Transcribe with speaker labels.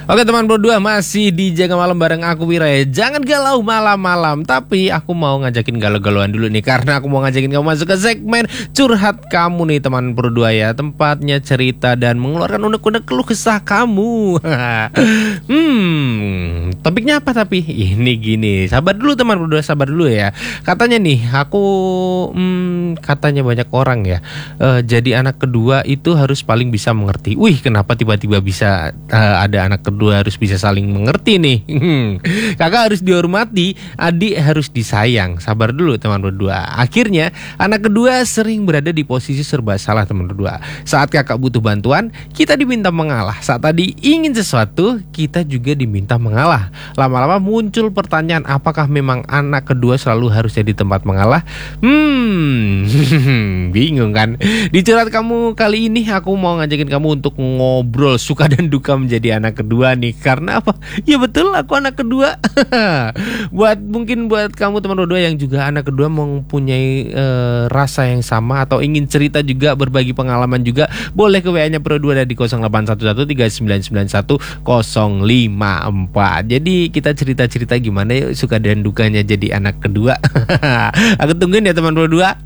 Speaker 1: Oke teman berdua, masih di Jaga Malam bareng aku Wira ya. Jangan galau malam-malam, tapi aku mau ngajakin galau-galauan dulu nih, karena aku mau ngajakin kamu masuk ke segmen curhat kamu nih teman berdua ya. Tempatnya cerita dan mengeluarkan unek-unek keluh kesah kamu. Topiknya apa tapi? Ini gini, sabar dulu teman berdua, sabar dulu ya. Katanya nih, katanya banyak orang ya, jadi anak kedua itu harus paling bisa mengerti. Wih, kenapa tiba-tiba bisa ada anak kedua harus bisa saling mengerti nih? Kakak harus dihormati, adik harus disayang. Sabar dulu teman berdua. Akhirnya anak kedua sering berada di posisi serba salah teman berdua. Saat kakak butuh bantuan, kita diminta mengalah. Saat tadi ingin sesuatu, kita juga diminta mengalah. Lama-lama muncul pertanyaan, apakah memang anak kedua selalu harus jadi tempat mengalah? Bingung kan? Di curhat kamu kali ini aku mau ngajakin kamu untuk ngobrol suka dan duka menjadi anak kedua nih. Karena apa? Ya betul, aku anak kedua. Mungkin buat kamu teman berdua yang juga anak kedua mempunyai rasa yang sama atau ingin cerita juga, berbagi pengalaman juga, boleh ke WA-nya Pro 2 dari 08113991 054. Jadi kita cerita-cerita gimana yuk suka dan dukanya jadi anak kedua. Aku tungguin ya teman Pro 2.